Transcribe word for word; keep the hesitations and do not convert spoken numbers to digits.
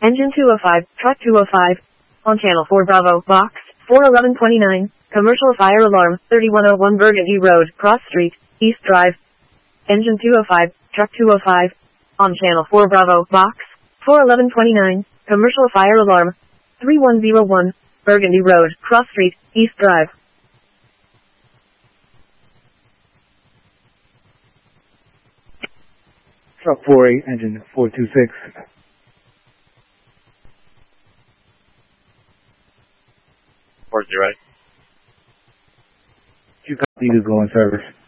Engine two oh five, truck two oh five. On channel four Bravo, box, four eleven twenty-nine. Commercial fire alarm, thirty-one oh one Burgundy Road, Cross Street, East Drive. Engine two oh five, truck two oh five. On channel four Bravo, box, four eleven twenty-nine. Commercial fire alarm, thirty-one oh one. Burgundy Road, Cross Street, East Drive. Truck four eight, engine four two six. four zero eight. You copy, you go in service.